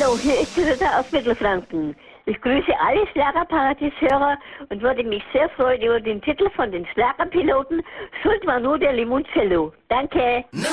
Hallo, hier ist die Ritter aus Mittelfranken. Ich grüße alle Schlagerparadies-Hörer und würde mich sehr freuen über den Titel von den Schlagerpiloten Schuld war nur der Limoncello. Danke.